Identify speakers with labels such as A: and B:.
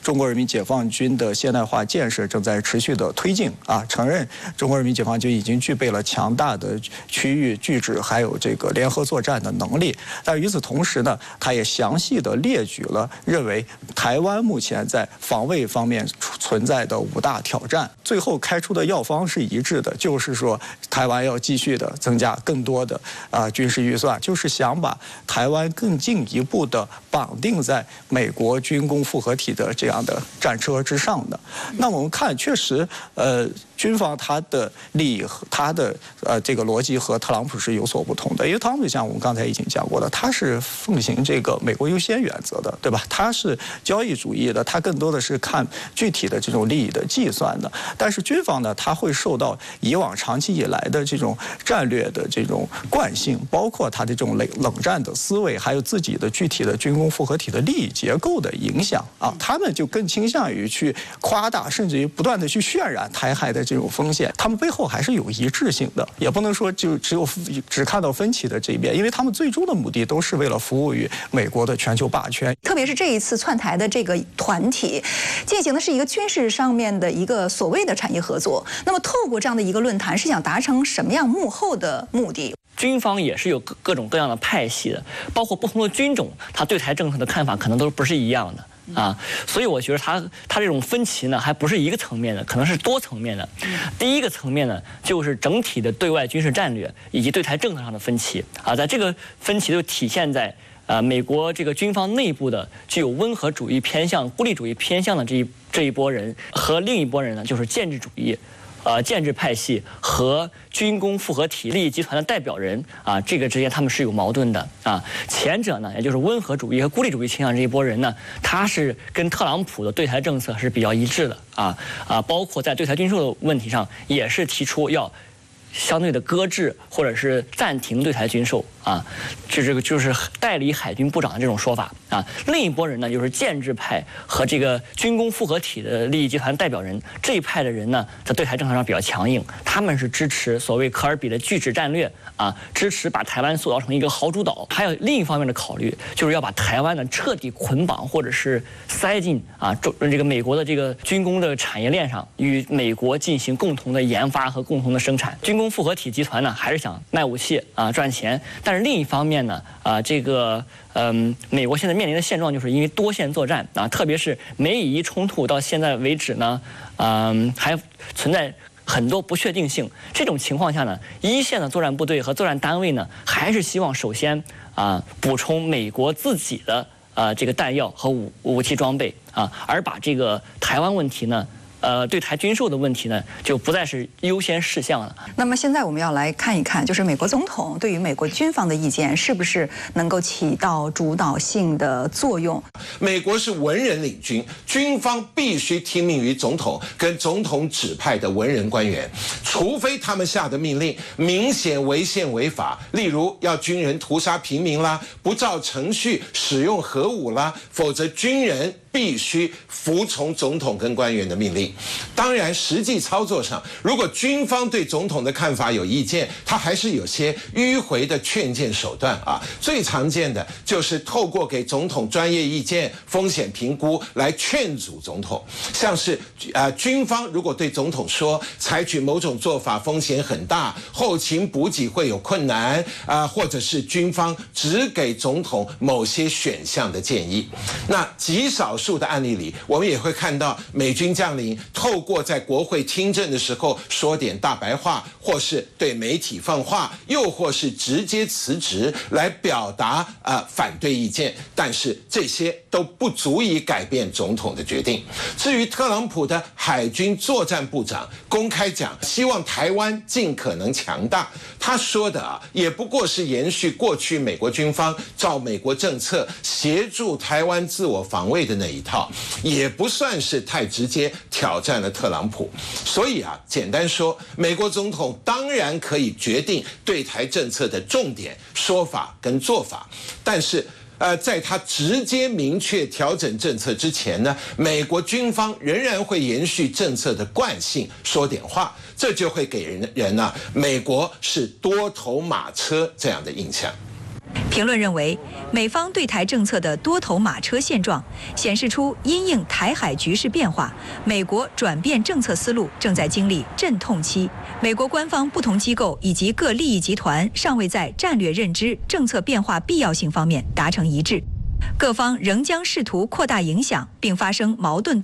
A: 中国人民解放军的现代化建设正在持续的推进啊，承认中国人民解放军已经具备了强大的区域拒止还有这个联合作战的能力。但与此同时呢，他也详细的列举了认为台湾目前在防卫方面存在的5大挑战，最后开出的药方是一致的，就是说台湾要继续的增加更多的军事预算，就是想把台湾更进一步的绑定在美国军工复合体的这样的战车之上的。那我们看，确实，军方它的利益和它的这个逻辑和特朗普是有所不同的，因为特朗普像我们刚才已经讲过了，他是奉行这个美国优先原则的，对吧？他是交易主义的，他更多的是看具体的这种利益的计算的。但是军方呢，他会受到以往长期以来的这种战略的这种惯性，包括他的这种冷战的思维，还有自己的具体的军工复合体的利益结构的影响啊，他们就更倾向于去夸大，甚至于不断的去渲染台海的这种风险。他们背后还是有一致性的，也不能说就只看到分歧的这一边，因为他们最终的目的都是为了服务于美国的全球霸权。
B: 特别是这一次窜台的这个团体，进行的是一个军事上面的一个所谓的产业合作。那么透过这样的一个论坛，是想达成什么样幕后的目的？
C: 军方也是有各种各样的派系的，包括不同的军种，他对台政策的看法可能都不是一样的。所以我觉得他这种分歧呢，还不是一个层面的，可能是多层面的。第一个层面呢，就是整体的对外军事战略以及对台政策上的分歧啊，在这个分歧就体现在美国这个军方内部的具有温和主义偏向、孤立主义偏向的这一波人和另一波人呢，就是建制主义。建制派系和军工复合体利益集团的代表人啊，这个之间他们是有矛盾的啊。前者呢，也就是温和主义和孤立主义倾向这一波人呢，他是跟特朗普的对台政策是比较一致的包括在对台军售的问题上，也是提出要相对的搁置或者是暂停对台军售这个就是代理海军部长的这种说法另一拨人呢，就是建制派和这个军工复合体的利益集团代表人，这一派的人呢，在对台政策上比较强硬，他们是支持所谓科尔比的拒止战略支持把台湾塑造成一个豪主岛。还有另一方面的考虑，就是要把台湾呢彻底捆绑或者是塞进这个美国的这个军工的产业链上，与美国进行共同的研发和共同的生产。军工复合体集团呢，还是想卖武器赚钱，但是另一方面呢美国现在面临的现状就是因为多线作战特别是美以伊冲突到现在为止呢还存在很多不确定性。这种情况下呢，一线的作战部队和作战单位呢，还是希望首先补充美国自己的这个弹药和武器装备而把这个台湾问题呢对台军售的问题呢，就不再是优先事项了。
B: 那么现在我们要来看一看，就是美国总统对于美国军方的意见是不是能够起到主导性的作用？
D: 美国是文人领军，军方必须听命于总统跟总统指派的文人官员，除非他们下的命令明显违宪违法，例如要军人屠杀平民啦，不照程序使用核武啦，否则军人必须服从总统跟官员的命令。当然，实际操作上，如果军方对总统的看法有意见，他还是有些迂回的劝谏手段最常见的就是透过给总统专业意见、风险评估来劝阻总统。像是军方如果对总统说采取某种做法风险很大，后勤补给会有困难或者是军方只给总统某些选项的建议。那极少数的案例里，我们也会看到美军将领透过在国会听证的时候说点大白话，或是对媒体放话，又或是直接辞职来表达反对意见，但是这些都不足以改变总统的决定。至于特朗普的海军作战部长公开讲希望台湾尽可能强大，他说的也不过是延续过去美国军方照美国政策协助台湾自我防卫的那一套，也不算是太直接挑战了特朗普。所以简单说，美国总统当然可以决定对台政策的重点说法跟做法，但是在他直接明确调整政策之前呢，美国军方仍然会延续政策的惯性说点话，这就会给人美国是多头马车这样的印象。
E: 评论认为，美方对台政策的多头马车现状，显示出因应台海局势变化，美国转变政策思路正在经历阵痛期。美国官方不同机构以及各利益集团尚未在战略认知、政策变化必要性方面达成一致，各方仍将试图扩大影响，并发生矛盾。